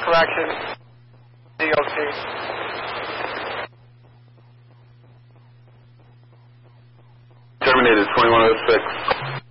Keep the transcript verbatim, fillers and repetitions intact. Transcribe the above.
correction. D O T. Terminated twenty-one oh six.